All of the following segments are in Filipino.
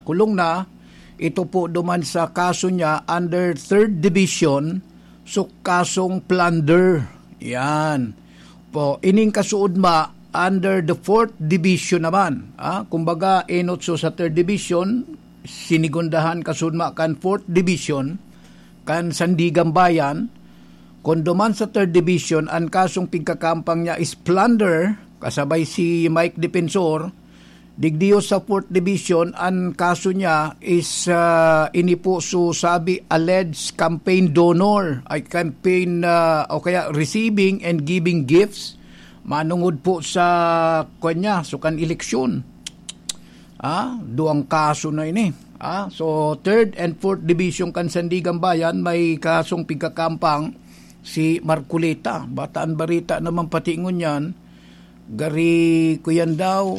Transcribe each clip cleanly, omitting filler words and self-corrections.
kulong na. Ito po duman sa kaso niya under 3rd Division, so kasong plunder. Yan. Po, ining kasuod ma under the 4th Division naman. Kumbaga, enot so sa 3rd Division, sinigundahan kasuod ma kan 4th Division, kan Sandigan Bayan. Kung duman sa 3rd Division, ang kasong pigkakampang niya is plunder, kasabay si Mike Defensor. Digdiyo sa 4th Division, ang kaso niya is inipo so sabi alleged campaign donor, ay campaign o kaya receiving and giving gifts manungod po sa kanya so kan eleksyon. Duang kaso na ini. So 3rd and 4th Division kan Sandigan Bayan may kasong pigkakampang si Marculeta. Bataan Barita naman patingon yan. Gari kuyan daw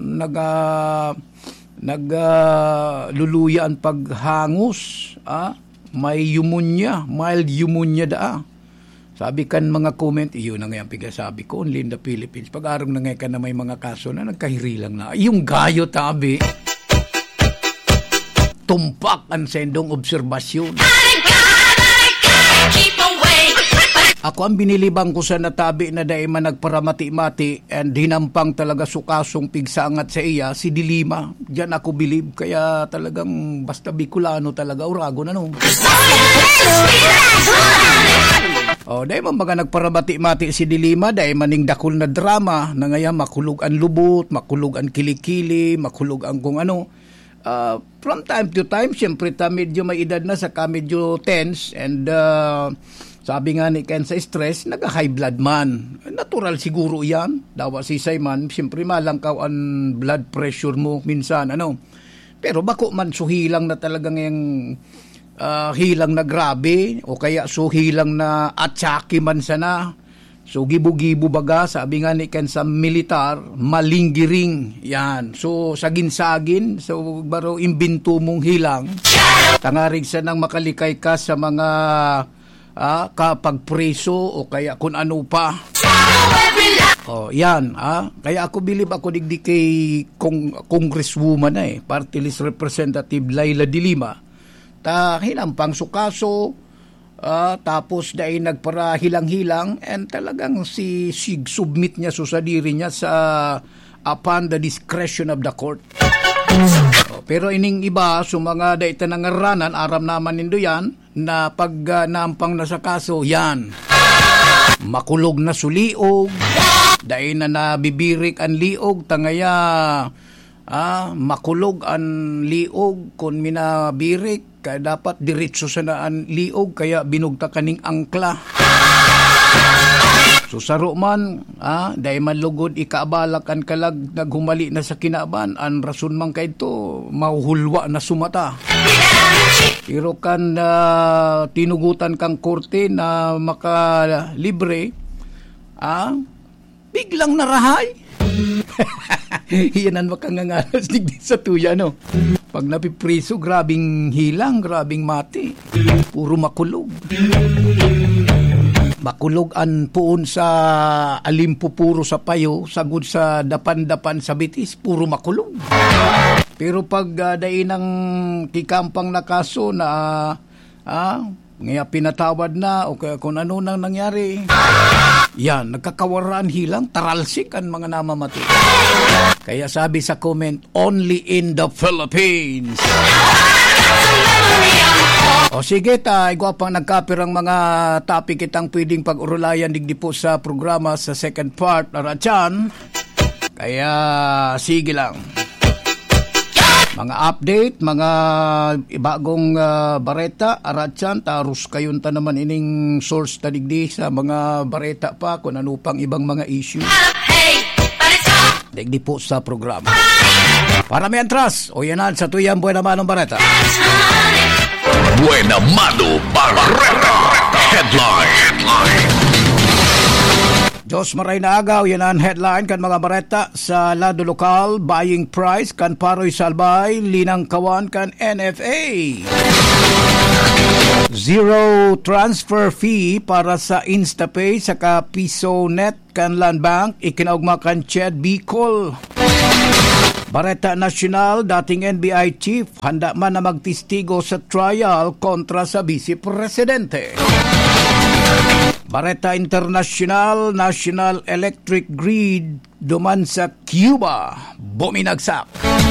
luluya ang paghangos, may pneumonia, mild pneumonia da. Sabi kan mga comment, iyon na ngayon pigasabi ko, only in the Philippines. Pag-arong na ngayon ka na may mga kaso na nagkahiri lang na. Yung gayo tabi, tumpak ang sendong obserbasyon. Ako ang binilibang ko sa natabi na dahil man nagparamati-mati and hinampang talaga sukasong pigsangat sa iya, si Dilima. Diyan ako bilib, kaya talagang basta Bicolano talaga, urago na no. Dahil man baga nagparamati-mati si Dilima, dahil maning dakol na drama, na ngayon makulog ang lubot, makulog ang kilikili, makulog ang kung ano. From time to time, siyempre medyo may edad na, saka medyo tense and sabi nga ni Ken sa stress, nag-high blood man. Natural siguro yan. Dawa si Simon, siyempre malangkaw ang blood pressure mo minsan. Pero bako man so hilang na talagang yung hilang na grabe o kaya so hilang na atsaki man sana. So gibu-gibu baga, sabi nga ni Ken sa militar, malinggiring. Yan. So sagin-sagin, so baro imbento mong hilang. Tangarig sa nang makalikay ka sa mga kapag preso o kaya kung ano pa. Yan. Kaya ako bilib ako digdi kay congresswoman party list representative Laila de Lima. Hinampang sukaso, tapos dahil nagpara hilang-hilang and talagang si submit niya sa diri niya sa upon the discretion of the court. Pero ining iba, so mga daita nangaranan, aram naman nindo yan, na pag nampang na sa kaso, yan, makulog na suliog, dahil na nabibirik ang liog, tangaya, makulog ang liog, kung minabirik, kaya dapat diretso sa naan liog, kaya binugta kaning angkla. So saro man, dahil man lugod ikaabalak ang kalag naghumali na sa kinaban, ang rason man kay ito, mahuhulwa na sumata. Pero kan tinugutan kang korte na makalibre, biglang narahay. Yan ang makangangalas digdi sa tuya, no? Pag napipriso, grabing hilang, grabing mati. Puro makulog. Makulog ang puon sa alimpo puro sa payo, sagud sa dapan-dapan sa bitis, puro makulog. Pero pag dain ng kikampang na kaso na ngayon pinatawad na o kung ano nang nangyari, yan, nagkakawaraan hilang, taralsik ang mga namamati. Kaya sabi sa comment, only in the Philippines. O sige ta, igwapang nagkapirang mga topic itang pwedeng pag-urulayan digdi po sa programa sa second part, Aratsan. Kaya sige lang. Mga update, mga bagong bareta, Aratsan, tarus kayon ta naman ining source ta digdi sa mga bareta pa kung ano pang ibang mga issue. Digdi po sa programa. Para may antras, o yanan sa tuyang buwan naman ng bareta. Buena Mano Barreta Headline. Diyos maray na agaw, yan ang headline kan mga bareta sa lado lokal, buying price kan Paroy Salbay, Linang Kawan kan NFA. Zero transfer fee para sa Instapay saka Piso Net kan Land Bank, ikinaugma kan Ched Bicol. Bareta National, dating NBI chief, handa man na magtistigo sa trial kontra sa Vice Presidente. Bareta International, National Electric Grid duman sa Cuba, buminagsak.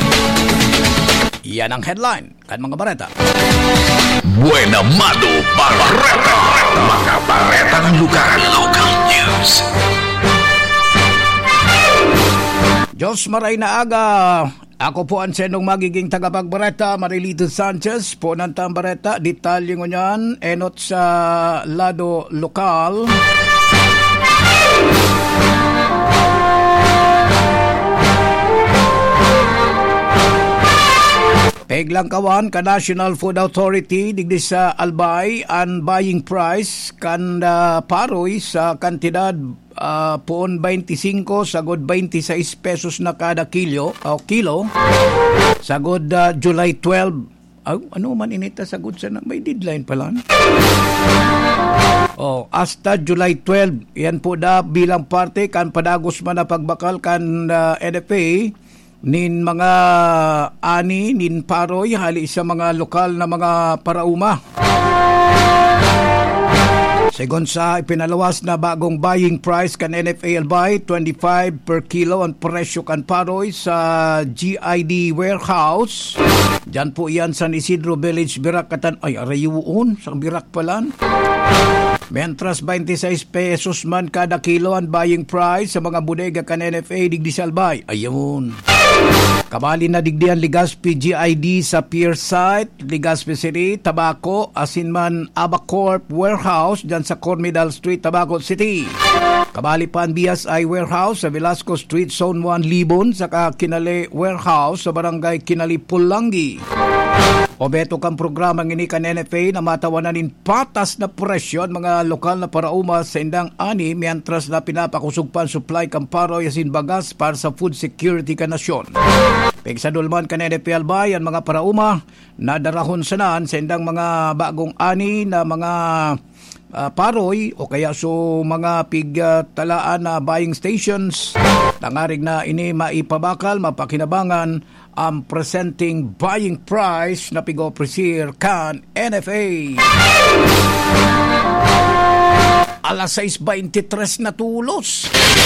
Yan ang headline kan mga bareta. Buena Mado Barreta, mga baretang lugar, local news. Diyos maray na aga. Ako po ang senong magiging tagapagbareta, Marilito Sanchez, po ng tambareta, detalye ko niyan, enot sa lado lokal. Peglang kawan ka National Food Authority digdi sa Albay ang buying price kan paroy sa kantidad poon 25 sagod 26 pesos na kada kilo sagod July 12. Ano man inita sagod sa may deadline pala. Hasta July 12 yan po da bilang parte kan padagos man na pagbakal kan NFA nin mga ani nin paroy hali sa mga lokal na mga parauma. Segon sa ipinalawas na bagong buying price kan NFA Albay, 25 per kilo ang presyo kan paroy sa GID warehouse. Diyan po yan San Isidro Village, Birak, Katan. Ay, arayuon, sa Birak palan. Mentras 26 pesos man kada kilo ang buying price sa mga bodega kan NFA digdi sa Albay. Ayun. Kabali na digdian Legazpi GID sa Pier Site, Legazpi City, Tabaco, Asinman Abacorp Warehouse dyan sa Cormidal Street, Tabaco City. Kabali pa ang BSI Warehouse sa Velasco Street, Zone 1, Libon, sa Kinale Warehouse sa Barangay Kinali, Pulangi. Obeto kang programang ini kan NFA na matawanan patas na presyo ang mga lokal na parauma sa indang ani mientras na pinapakusugpan supply kan paroy asin bagas para sa food security ka nasyon. Pagsadulman kan NFA Albay ang mga parauma na darahon sanan sa indang mga bagong ani na mga paroy o kaya so mga pigtalaan na buying stations. Nangarig na ini maipabakal, mapakinabangan ang presenting buying price na pigo-presir kan NFA. Alas 6:23 na tulos.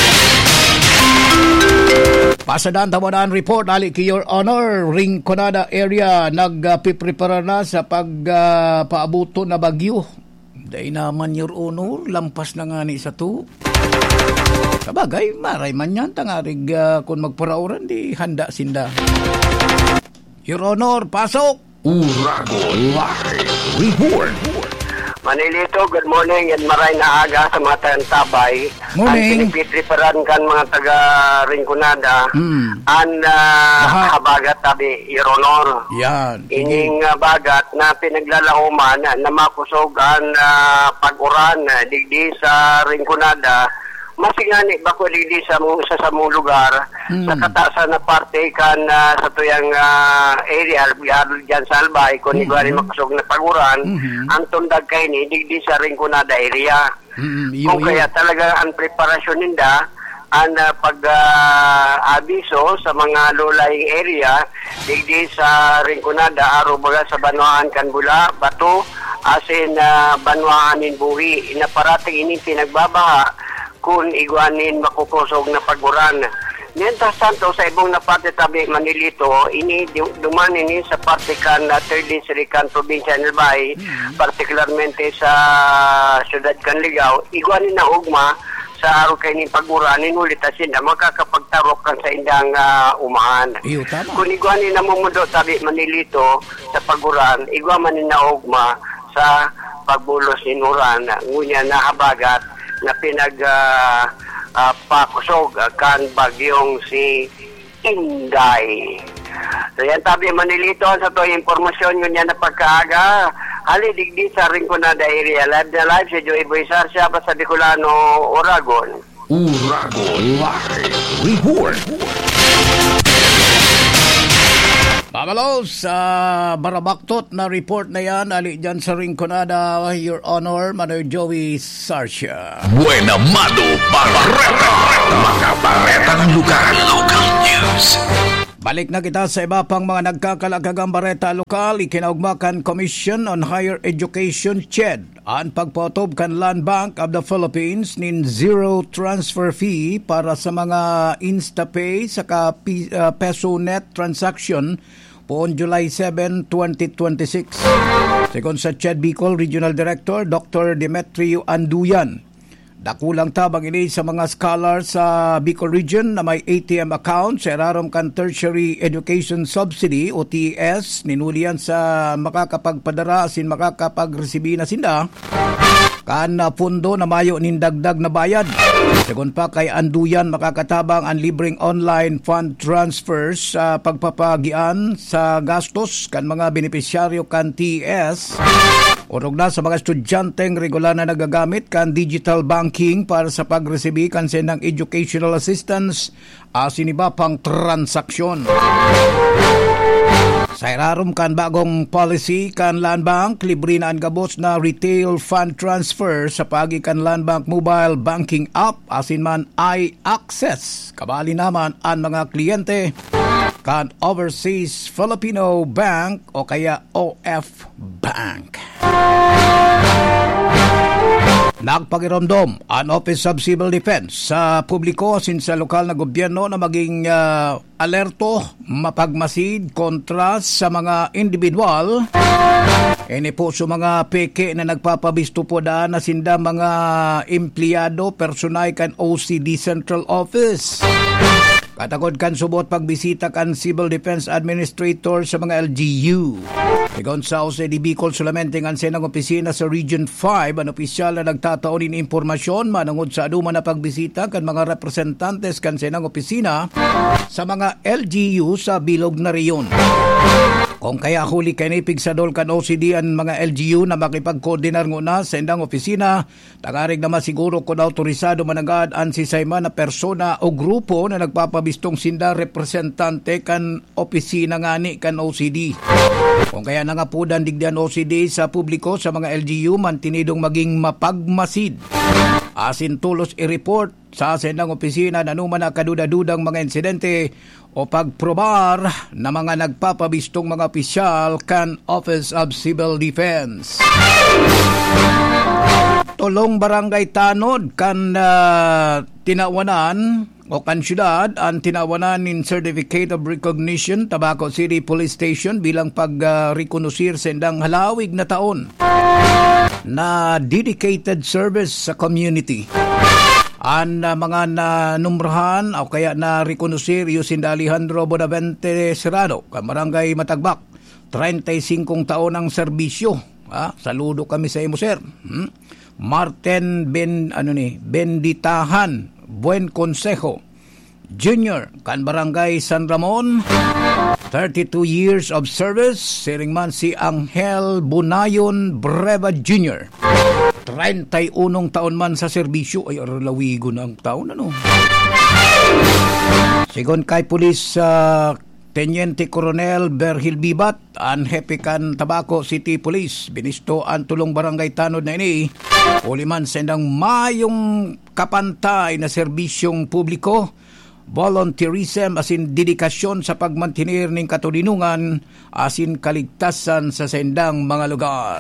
Pasadaan tawanan report ali kay Your Honor, Rinconada area nagpiprepara na sa pagpaabuto na bagyo. Dahil naman Your Honor, lampas na nga ni sa to. Sabagay, maray man yan, tangarig kung magparauran, di handa sinda. Your Honor, pasok! Urago Live Report. Manilito, good morning and maray na aga sa mga tagantabay. Morning. Ang pinipitriparan kan mga taga Rinconada. Habagat tabi, Your Honor. Yan. Ining bagat na pinaglalauman na makusog ang pag-uran digdi sa Rinconada. Masingani ba ko digdi sa mong lugar sa kataasan na parte kan sa tuyang area dyan sa Albay kung iguali makusog na paguran ang tundag kay ni digdi sa Rinconada area. Kung kaya talaga ang preparasyon ninda ang pag-abiso sa mga low-lying area digdi sa Rinconada aro baga sa Banwaan Kanbula, Bato, asin Banwaan Buhi na parating ini pinagbabaha kung iguanin makukusog na paguran. Mientras tanto, sa ibong na parte tabi Manilito, ini duman ini sa parte kan 3rd District kan Provincia ng Albay, particularmente sa Siyudad Canligao, iguanin na ugma sa araw kay ni paguran, inulit asin na makakapagtarok kan sa indang umahan. Kung iguanin na mumundo tabi Manilito sa paguran, iguanin na ugma sa pagbulos ni Nuran, ngunya na habagat na pakusog kan bagyong si Inday. So yan tabi Manilito sa to impormasyon yun yan na pagkaaga. Hali digdi sa Rinconada area. Live na live si Joey Boysar siya pa sa Bicolano, Oragon. Urago Live Report. Pamalos, sa Barabaktot na report na yan, ali dyan sa Rinconada, Your Honor, Manoy Joey Sarsia. Buena Mado Barreta, mga baretang lugar, local news. Balik na kita sa iba pang mga nagkakalagagang bareta lokal. Ikinaugmakan Commission on Higher Education CHED ang pagpautob kan Land Bank of the Philippines nin zero transfer fee para sa mga InstaPay sa peso net transaction poon July 7, 2026. Sekon sa CHED Bicol Regional Director Dr. Demetrio Anduyan, dakulang tabang ini sa mga scholar sa Bicol Region na may ATM account sa irarom kan Tertiary Education Subsidy o TES ninulian sa makakapagpadara sin makakapagresibi na sinda kan pundo na mayo nin dagdag na bayad. Segon pa kay Anduyan, makakatabang ang libreng online fund transfers sa pagpapagian sa gastos kan mga benepisyaryo kan TES. Urog na sa mga estudyanteng regular na nagagamit kan digital banking para sa pagresibi kan sendang educational assistance asin iba pang transaksyon. Sa irarom kan bagong policy kan Land Bank, libre na ang gabos na retail fund transfer sa pagi kan Land Bank mobile banking app asin man iAccess. Kabali naman ang mga kliyente kan Overseas Filipino Bank o kaya OF Bank. Nagpagiromdom ang Office of Civil Defense sa publiko asin sa lokal na gobyerno na maging alerto, mapagmasid kontra sa mga individual. Ini po sa mga peke na nagpapabisto po daan na sinda mga empleyado personay kan OCD Central Office. Katagod kan subot pagbisita kan Civil Defense Administrator sa mga LGU. Sigon sa OCD Bicol solamente ang senang opisina sa Region 5 ang opisyal na nagtataon in impormasyon manungod sa aduma na pagbisita kan mga representantes kan senang opisina sa mga LGU sa bilog na riyon. Kung kaya huli kay naipig sa dol kan OCD ang mga LGU na makipagkoordinar nguna sa indang opisina, tagarig na masiguro kung autorisado managad ang sisayman na persona o grupo na nagpapabistong sinda representante kan opisina ngani kan OCD. Kung kaya nangapudan digdan OCD sa publiko sa mga LGU mantinidong maging mapagmasid. Asin tulos i-report sa sendang opisina na numan na kaduda-dudang mga insidente o pagprobar na mga nagpapabistong mga opisyal kan Office of Civil Defense. Tulong barangay Tanod kan tinawanan o kan syudad ang tinawanan in Certificate of Recognition Tabaco City Police Station bilang pag-rekonosir sendang halawig na taon na dedicated service sa community. Ang mga nanumrahan o kaya na rekonosir Yusin Alejandro Bonavente Serrano, Kamarangay Matagbak, 35 taon ang serbisyo. Saludo kami sa imo, sir. Martin Benditahan Buen Consejo Junior, kan Barangay San Ramon, 32 years of service. Siring man si Angel Bunayon Breva Jr., 31 taon man sa serbisyo. Ay, aralawigo na ang taon, ano? Sigon kay Pulis Teniente Coronel Berhil Bibat, ang hepe kan Tabaco City Police, binisto ang tulong barangay Tanod na ini. Uliman sendang mayong kapantay na serbisyong publiko, volunteerism asin dedikasyon sa pagmantinir ning katulinungan asin kaligtasan sa sendang mga lugar.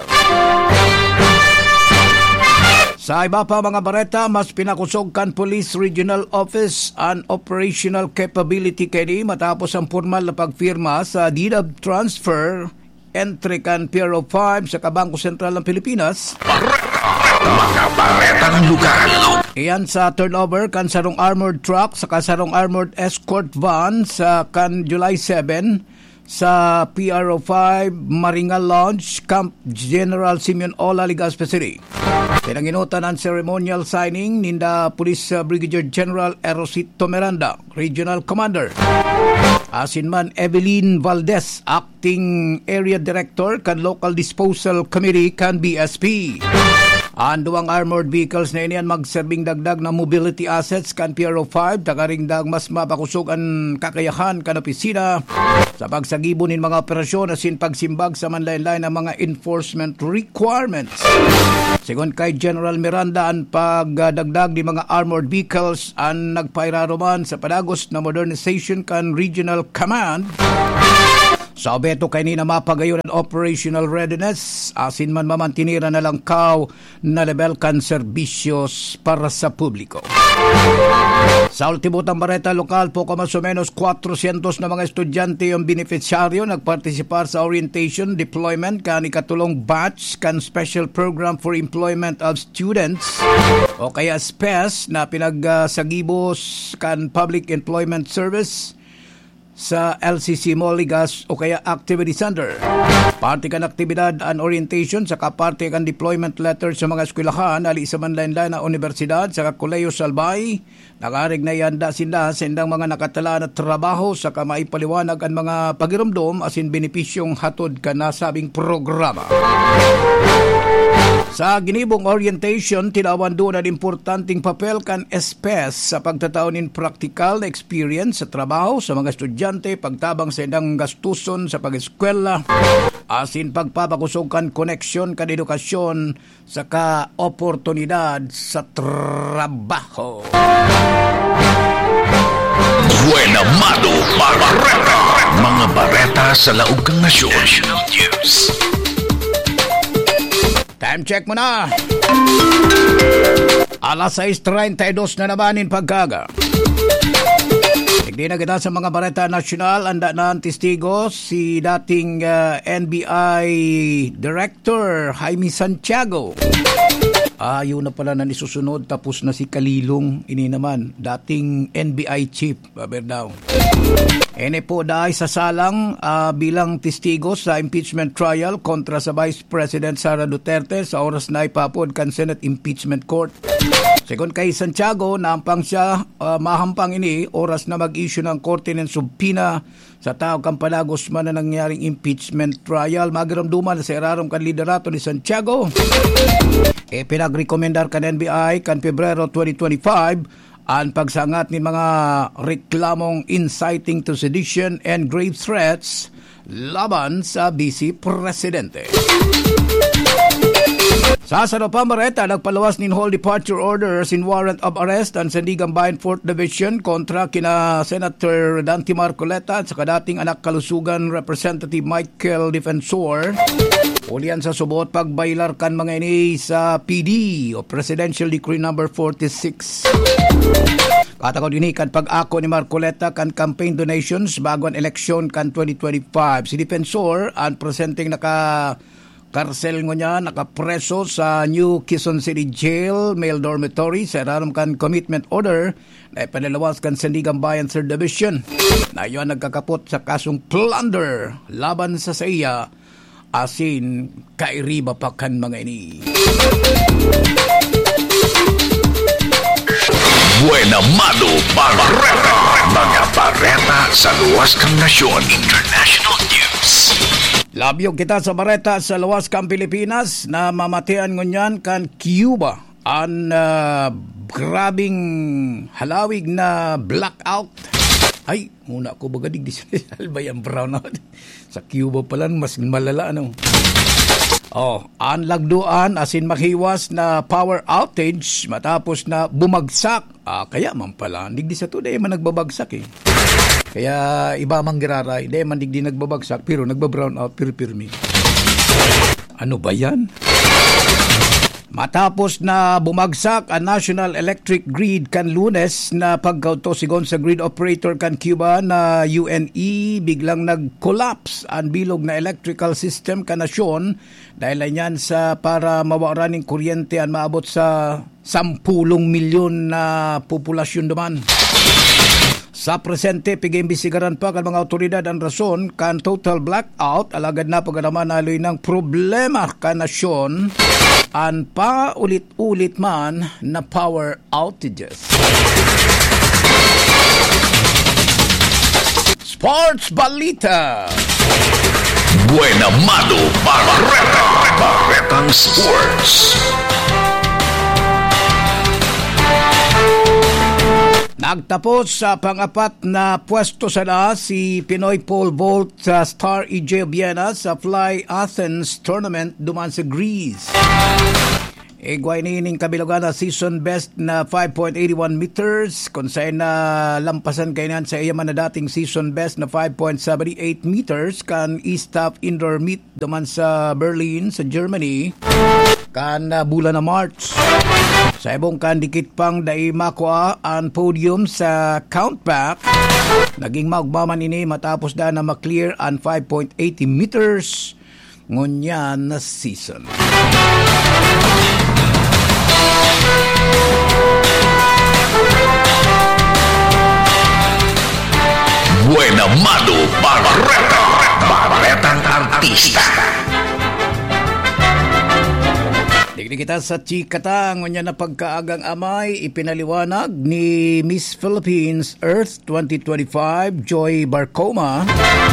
Sa iba pa mga bareta, mas pinakusog kan Police Regional Office ang operational capability kini matapos ang formal na pagfirma sa deed of transfer entry kan Bureau 5 sa Kabangko Sentral ng Pilipinas. Mga baretang lugar. Iyan sa turnover kan sarong armored truck sa kasarong armored escort van sa kan July 7 sa PRO 5 Maringal Lodge, Camp General Simeon Ola, Legazpi City. Pinanginutan ang ceremonial signing ninda Police Brigadier General Erosito Miranda, Regional Commander. Asin man Evelyn Valdez, Acting Area Director kan Local Disposal Committee kan BSP. Ang duwang armored vehicles na iniyan magserbing dagdag na mobility assets kan PRO5 takaring dag mas mapakusog ang kakayahan kan opisina sa pagsagibo nin mga operasyon asin pagsimbag sa manlain-lain ng mga enforcement requirements. Sigon kay General Miranda, ang pagdagdag ni mga armored vehicles ang nagpairaroman sa padagos na modernization kan Regional Command. Sa obeto kay ni na mapagayon ang operational readiness asin man mamantinira na langkaw na level kan serbisyos para sa publiko. Sa ultimo tambareta lokal po mas o menos 400 na mga estudyante yung beneficiaryo nagpartisipar sa orientation deployment kan ikatulong batch kan Special Program for Employment of Students o kaya SPES na pinagsagibos kan Public Employment Service sa LCC Moligas o kaya Activity Center. Parte kan aktibidad and orientation sa kaparte kan deployment letter sa mga eskwelahan ali sa manlain-lain na universidad sa Colegio Salbay. Nakarig na yanda sila sa indang mga nakatala na trabaho sa kamaipaliwanag ang mga pagirumdom asin benepisyong hatod ka nasabing programa. Sa ginibong orientation, tinawan doon ang importanteng papel kan SPES sa pagtataon in practical na experience sa trabaho sa mga estudyante, pagtabang sa indang gastuson sa pag-eskwela, asin pagpapakusog kan koneksyon kan edukasyon sa ka-oportunidad sa trabaho. Buena Mado Barreta. Mga bareta sa laog kang nasyon. National News. Time check mo na. Alas 6:32 na naman in pagkaga. Hindi na kita sa mga bareta nasyonal. Anda na ang testigo si dating NBI Director Jaime Santiago. Yun na pala na nisusunod tapos na si Kalilong. Ini naman dating NBI Chief Baberdaw. Ene po dahil sa salang bilang testigo sa impeachment trial kontra sa Vice President Sara Duterte sa oras na ipapod kan Senate Impeachment Court. Sekon kay Santiago, nahampang siya, mahampang ini oras na mag-issue ng korte ng subpina sa tao kang palagos man na nangyaring impeachment trial. Magiramduman sa irarom kan liderato ni Santiago. Pinagrekomendar kan NBI kan Pebrero 2025 ang pagsangat ni mga reklamong inciting to sedition and grave threats laban sa Vice Presidente. Sa Pamareta, nagpalawas nin whole departure orders in warrant of arrest ang Sandigan Bayan 4th Division kontra kina Senator Dante Marcoleta at sa kadating anak kalusugan Representative Michael Defensor. Ulian sa subot pagbailar kan mga ini sa PD o Presidential Decree number 46. Katakot ini kan pag-ako ni Marcoleta kan campaign donations bago ang eleksyon kan 2025. Si Defensor ang presenting karsel ngo niya, nakapreso sa New Quezon City Jail, male dormitory, sa irarom kan commitment order na ipanalawas kan Sandigan Bayan 3rd Division. Na iyon nagkakapot sa kasong plunder laban sa saya asin kairiba pa kan mga ini. Buena Mado Barreta. Mga bareta sa luwas kang nasyon. International News. Labyog kita sa bareta sa luwas kang Pilipinas na mamatian ngunyan kan Cuba ang grabing halawig na blackout. Ay, muna ko bagadig di salbayang brownout. Sa Cuba pala mas malala ano. Ang lagduan asin mahiwas na power outage matapos na bumagsak. Kaya man pala, digdi sa to, dahil man nagbabagsak eh. Kaya iba mang giraray, dahil man digdi nagbabagsak, pero nagbabrown out, pirmi. Ano ba yan? Matapos na bumagsak ang National Electric Grid kan Lunes na pagkautosigon sa grid operator kan Cuba na UNE, biglang nag-collapse ang bilog na electrical system kan nasyon dahil yan sa para mawaran ng kuryente ang maabot sa 10 milyon na populasyon duman. Sa presente, pigimbisigaran pa kan mga otoridad ang rason kan total blackout, alagad na pagkaraman aloy ng problema kan nasyon ang paulit-ulit man na power outages. Sports Balita. Buena Mado Barreta. Barretang Sports. Nagtapos sa pang-apat na pwesto sana si Pinoy pole vault sa Star EJ Vienna sa Fly Athens tournament duman sa Greece. Igway nining kabilugan na season best na 5.81 meters kung saan na lampasan kainan sa iyaman na dating season best na 5.78 meters kan Eastaf Indoor Meet duman sa Berlin sa Germany kan bulan na March. Sa ibong kan dikit pang dai makuha ang podium sa countback. Naging maugmaman ini matapos na maklear ang 5.80 meters ngunyan na season. Buena Mano Barreta, Barretang Artista. Digdi kita sa chikata, ngunya na pagkaagang amay, ipinaliwanag ni Miss Philippines Earth 2025, Joy Barcoma.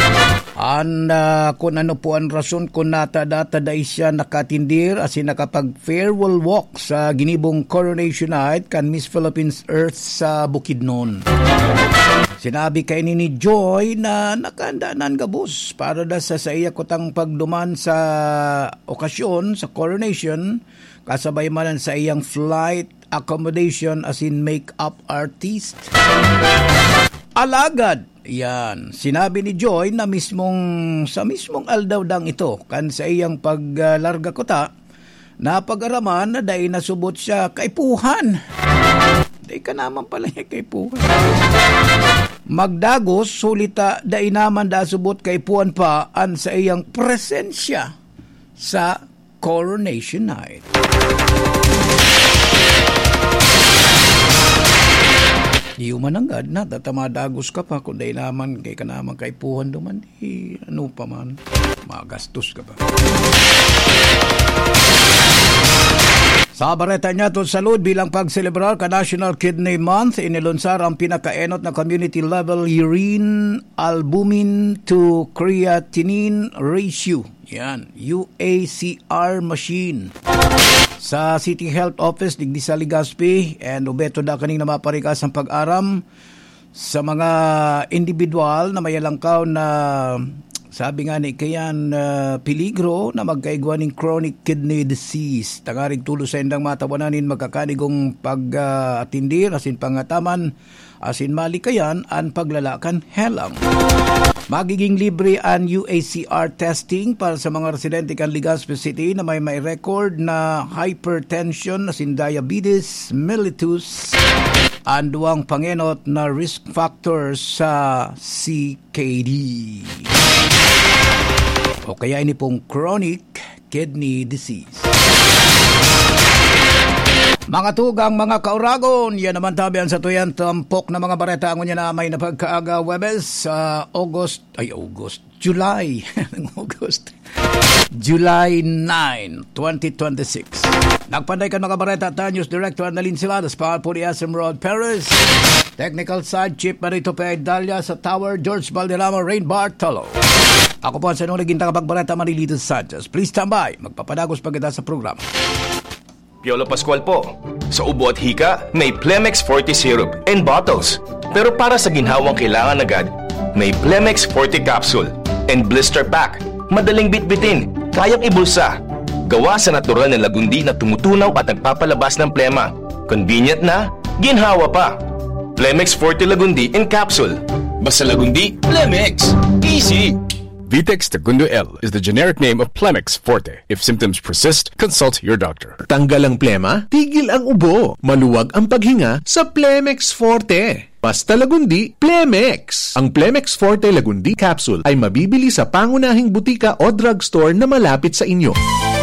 Kung ano po ang rason kung nata-data dahil siya nakatindir asin nakapag-farewell walk sa ginibong coronation night kan Miss Philippines Earth sa Bukidnon. Sinabi kay ni Joy na nakandaanan gabos para da sa iya kutang pagduman sa okasyon sa coronation kasabay man sa iyang flight accommodation as in make-up artist. Alagad, yan. Sinabi ni Joy na sa mismong aldawdang ito kan sa iyang paglarga kuta na pag-araman na dahil nasubot siya kaipuhan. Dahil ka naman pala niya kaipuhan. Magdagos, sulita dahil naman dasubot kaipuhan pa an sa iyang presensya sa coronation night. Di umananggad na, tatamadagos ka pa, kung dahil naman, kay ka naman kaipuhan duman, ano pa man, magastos ka pa. Sa bareta niya itong salud bilang pagselebrar ka National Kidney Month, inilunsar ang pinakaenot na community level urine albumin to creatinine ratio. Yan, UACR machine. Sa City Health Office, digdi sa Legazpi, and ubeto da kaning na maparikas ang pag-aram sa mga individual na mayalangkaw na sabi nga ni kayan peligro na magkaigwa ng chronic kidney disease. Tangarig tulo sa indang matawananin magkakanigong pag-atindir asin pangataman asin malikayan ang paglalakan helang. Magiging libre ang UACR testing para sa mga residente kan Legazpi City na may record na hypertension asin diabetes mellitus ang duwang pangenot na risk factors sa CKD. O kaya ini pong chronic kidney disease. Mga tugang, mga kauragon, yan naman tabihan sa tuyan tampok na mga bareta ang niya na may napagkaaga Webes sa July 9, 2026. Nagpanday ka mga bareta at News Director Annalyn Siladas, Paul Puriasem Rod Perez, Technical Side Chief Marito Pedalia sa Tower, George Valderrama, Rain Bartolo. Ako po ang sanong naging tagapagbareta Marilito Sanchez. Please stand by. Magpapadagos pagkita sa programa. Piolo Pascual po. Sa ubo at hika, may Plemex Forte Syrup and bottles. Pero para sa ginhawang kailangan agad, may Plemex Forte Capsule and Blister Pack. Madaling bitbitin, kayang ibulsa. Gawa sa natural na lagundi na tumutunaw at nagpapalabas ng plema. Convenient na, ginhawa pa. Plemex Forte Lagundi in Capsule. Basta lagundi, Plemex. Easy! Vitex Segundo L is the generic name of Plemex Forte. If symptoms persist, consult your doctor. Tanggal ang plema, tigil ang ubo. Maluwag ang paghinga sa Plemex Forte. Basta lagundi, Plemex. Ang Plemex Forte Lagundi Capsule ay mabibili sa pangunahing butika o drugstore na malapit sa inyo.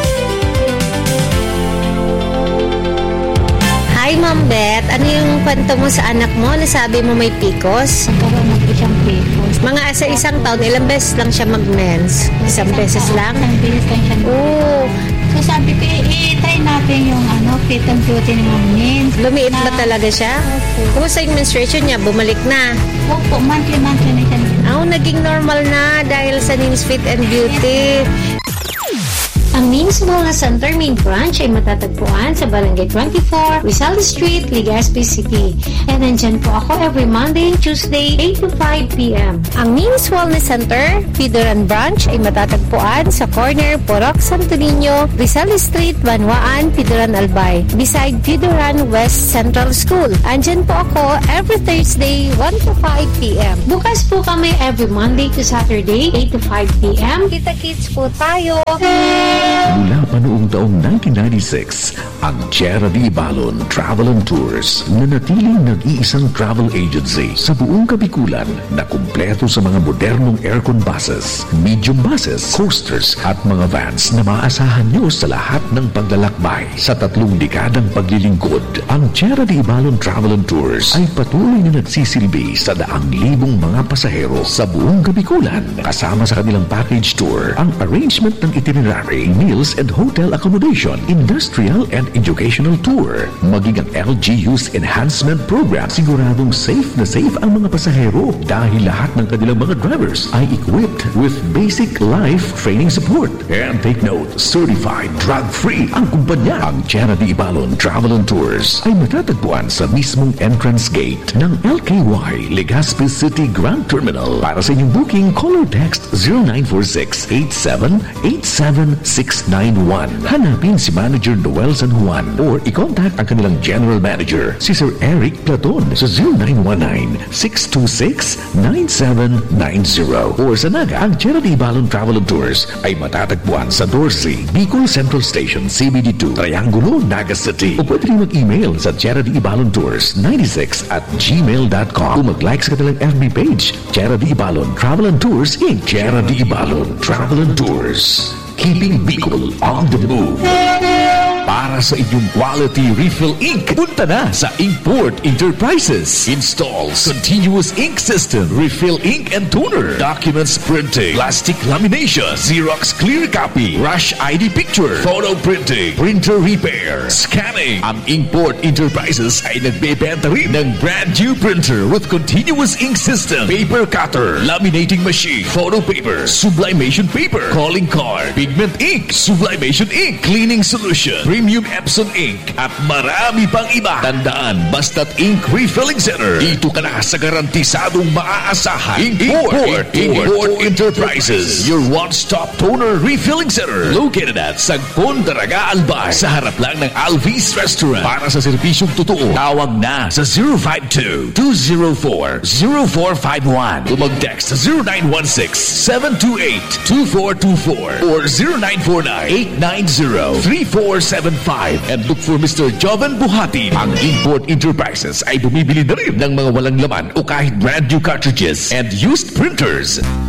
Hi, Ma'am Beth. Ano yung kwento mo sa anak mo? Nasabi mo may PCOS? Nagkaroon po siyang PCOS. Mga sa isang taon, ilang beses lang siya mag-mens? Isang beses lang? Isang beses lang siya. Oo. So sabi ko, i-try natin yung fit and beauty ni Ma'am Nins. Lumiit ba talaga siya? Opo. Kumusta yung menstruation niya? Bumalik na? Opo, monthly na siya. Naging normal na dahil sa Nins Fit and Beauty. Ang Ming's Wellness Center main branch ay matatagpuan sa Barangay 24, Rizal Street, Legazpi City. And nandyan po ako every Monday and Tuesday, 8 to 5 p.m. Ang Ming's Wellness Center, Pidoran Branch ay matatagpuan sa corner Porok Santo Niño, Rizal Street, Banwaan, Pidoran Albay, beside Pidoran West Central School. Andyan po ako every Thursday, 1 to 5 p.m. Bukas po kami every Monday to Saturday, 8 to 5 p.m. Kita-kits po tayo! Mula pa noong taong 1996, ang Tierra de Ibalon Travel and Tours na natiling nag-iisang travel agency sa buong Kabikulan na kumpleto sa mga modernong aircon buses, medium buses, coasters at mga vans na maaasahan nyo sa lahat ng paglalakbay. Sa 3 dekadang paglilingkod, ang Tierra de Ibalon Travel and Tours ay patuloy na nagsisilbi sa daang libong mga pasahero sa buong Kabikulan. Kasama sa kanilang package tour, ang arrangement ng itinerary, meals and hotel accommodation, industrial and educational tour, maging ang LG Youth Enhancement Program. Siguradong safe na safe ang mga pasahero dahil lahat ng kanilang mga drivers ay equipped with basic life training support. And take note, certified drug-free ang kumpanya. Ang Tierra de Ibalon Travel and Tours ay matatagpuan sa mismong entrance gate ng LKY Legazpi City Grand Terminal. Para sa inyong booking, call or text 0946-8787-691. Hanapin si Manager Noel San Juan or i-contact ang kanilang General Manager, si Sir Eric Platon sa 0919-626-9790. Or sa Naga, ang Tierra de Ibalon Travel and Tours ay matatagpuan sa Dorsey, Bicol Central Station, CBD2, Triangulo, Naga City. O pwede rin mag-email sa Tierra de Ibalon Tours 96@gmail.com o mag-like sa kanilang FB page, Tierra de Ibalon Travel and Tours Inc. Tierra de Ibalon Travel and Tours, keeping Bicol on the move. Para sa inyong quality refill ink, punta na sa Inkport Enterprises. Installs continuous ink system, refill ink and toner, documents printing, plastic lamination, Xerox clear copy, Rush ID picture, photo printing, printer repair, scanning. Ang Inkport Enterprises ay nagbebenta rin ng brand new printer with continuous ink system, paper cutter, laminating machine, photo paper, sublimation paper, calling card, pigment ink, sublimation ink, cleaning solution, premium Epson ink, at marami pang iba. Tandaan, basta't Ink Refilling Center, dito ka na sa garantisadong maaasahan. Inkport Enterprises, your one-stop toner refilling center, located at Sagpon, Daraga, Albay, sa harap lang ng Alvis Restaurant. Para sa serbisyong totoo, tawag na sa 052-204-0451 o mag-text sa 0916-728-2424 or 0949-890-3475 and look for Mr. Joven Buhati. Ang Inkport Enterprises ay bumibili na rin ng mga walang laman o kahit brand new cartridges and used printers.